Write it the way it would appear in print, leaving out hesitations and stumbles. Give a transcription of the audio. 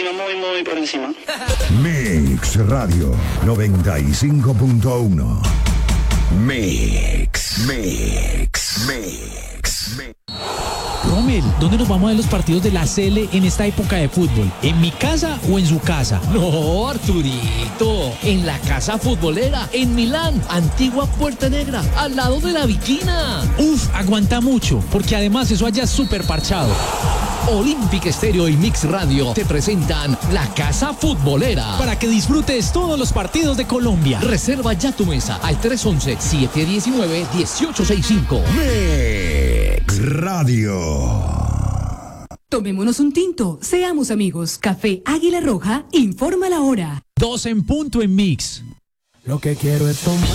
encima, muy por encima. Mix Radio 95.1. Mix. Rommel, ¿dónde nos vamos a ver los partidos de la CL en esta época de fútbol? ¿En mi casa o en su casa? No, Arturito, en la casa futbolera, en Milán, antigua Puerta Negra, al lado de la Viquina. Uf, aguanta mucho, porque además eso allá es súper parchado. Olímpica Estéreo y Mix Radio te presentan la Casa Futbolera. Para que disfrutes todos los partidos de Colombia. Reserva ya tu mesa al 311-719-1865. Mix Radio. Tomémonos un tinto, seamos amigos. Café Águila Roja informa la hora. 2 en punto en Mix. Lo que quiero es tomar.